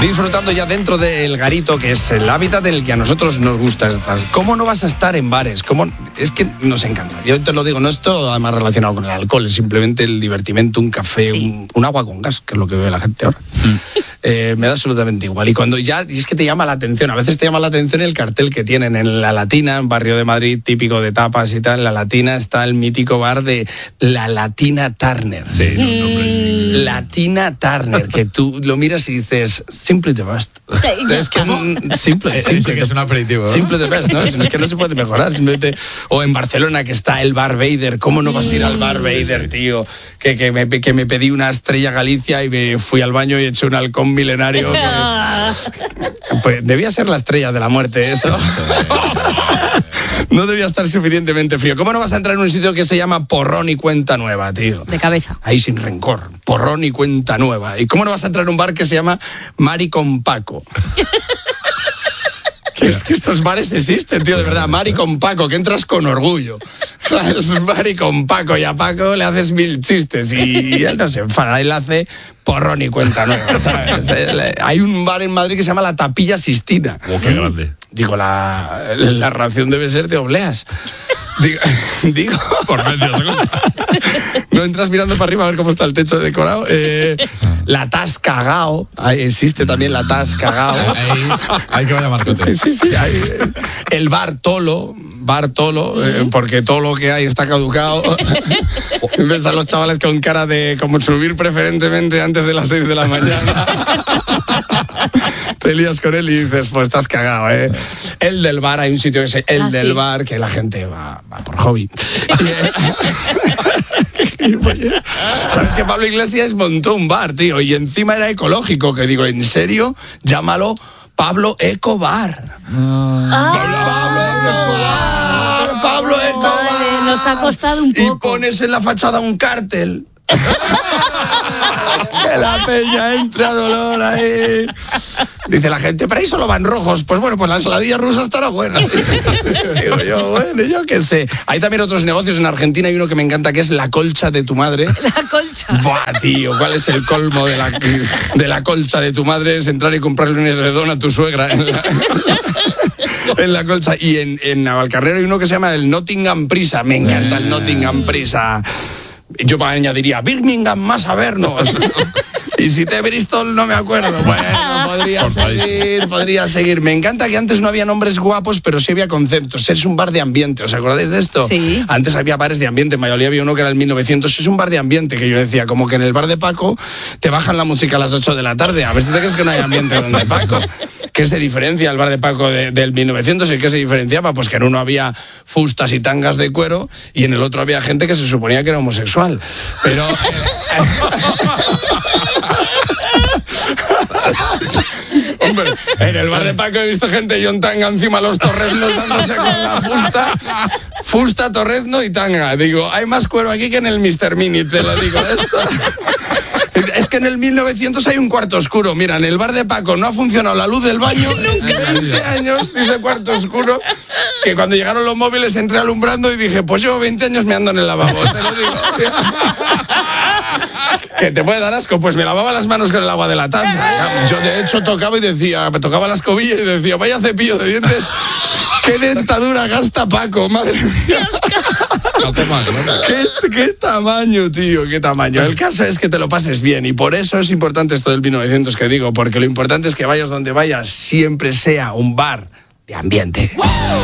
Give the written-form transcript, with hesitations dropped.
disfrutando ya dentro del garito, que es el hábitat en el que a nosotros nos gusta estar. ¿Cómo no vas a estar en bares? Es que nos encanta. Yo te lo digo, no es todo además relacionado con el alcohol, es simplemente el divertimento, un café, sí. un agua con gas, que es lo que ve la gente ahora. Me da absolutamente igual. Y cuando ya, y es que te llama la atención, a veces te llama la atención el cartel que tienen en La Latina, en Barrio de Madrid, típico de tapas y tal. En La Latina está el mítico bar de La Latina Turner. Sí, no, sí. Latina Turner, que tú lo miras y dices, simple the best. Es que simple que es un aperitivo, ¿no? Simple the best, ¿no? Es que no se puede mejorar. Simplemente. O en Barcelona, que está el Bar Vader. ¿Cómo no vas a ir al Bar Vader, tío? Que me pedí una Estrella Galicia y me fui al baño y eché un halcón milenario. Pues debía ser la Estrella de la Muerte, eso. No debía estar suficientemente frío. ¿Cómo no vas a entrar en un sitio que se llama Porrón y Cuenta Nueva, tío? De cabeza. Ahí sin rencor. Porrón y Cuenta Nueva. ¿Y cómo no vas a entrar en un bar que se llama Mari con Paco? Es que estos bares existen, tío, de verdad. Mari con Paco, que entras con orgullo. Es Mari con Paco, y a Paco le haces 1000 chistes y él no se enfada, él hace Porrón y Cuenta Nueva, ¿sabes? Hay un bar en Madrid que se llama La Tapilla Sistina. Oh, qué grande. Digo, la ración debe ser de obleas. Digo por medio. No entras mirando para arriba a ver cómo está el techo decorado. La Tascagao, existe también la Tascagao. Hay que vaya marcote. Sí. El Bar Tolo, porque todo lo que hay está caducado. Ves a los chavales con cara de como subir preferentemente antes de las 6 de la mañana. Te lías con él y dices, pues estás cagado, ¿eh? El del bar, hay un sitio que es el del bar, que la gente va por hobby. ¿Sabes que Pablo Iglesias montó un bar, tío? Y encima era ecológico, que digo, ¿en serio? Llámalo Pablo Eco Bar. Pablo Eco Bar. Vale, nos ha costado un poco. Y pones en la fachada un cartel. Que la peña entra a dolor ahí. Dice la gente, pero ahí solo van rojos. Pues bueno, pues la ensaladilla rusa estará buena. Digo yo, bueno, yo qué sé. Hay también otros negocios en Argentina. Hay uno que me encanta, que es La Colcha de tu Madre. La Colcha. Buah, tío, ¿cuál es el colmo de la colcha de tu madre? Es entrar y comprarle un edredón a tu suegra en la colcha. Y en Navalcarnero hay uno que se llama el Nottingham Prisa. Me encanta el Nottingham Prisa. Yo añadiría Birmingham más a vernos. Y si te Bristol no me acuerdo. Bueno, podría seguir. Me encanta que antes no había nombres guapos, pero sí había conceptos. Es un bar de ambiente, ¿os acordáis de esto? Sí. Antes había bares de ambiente, en Valladolid había uno que era el 1900. Es un bar de ambiente, que yo decía, como que en el bar de Paco te bajan la música a las 8 de la tarde. A ver si te crees que no hay ambiente donde Paco. ¿Qué se diferencia el bar de Paco del 1900? ¿Y qué se diferenciaba? Pues que en uno había fustas y tangas de cuero y en el otro había gente que se suponía que era homosexual. Pero... Hombre, en el bar de Paco he visto gente John Tanga encima de los torreznos dándose con la fusta, torrezno y tanga. Digo, hay más cuero aquí que en el Mr. Mini, te lo digo esto. Es que en el 1900 hay un cuarto oscuro. Mira, en el bar de Paco no ha funcionado la luz del baño en 20 años, dice cuarto oscuro, que cuando llegaron los móviles entré alumbrando y dije, pues llevo 20 años meando en el lavabo, te lo digo. Que te puede dar asco, pues me lavaba las manos con el agua de la taza. Yo de hecho me tocaba la escobilla y decía, vaya cepillo de dientes, qué dentadura gasta Paco, madre mía. ¿Qué tamaño, tío? ¿Qué tamaño? El caso es que te lo pases bien y por eso es importante esto del 1900 que digo, porque lo importante es que vayas donde vayas, siempre sea un bar de ambiente.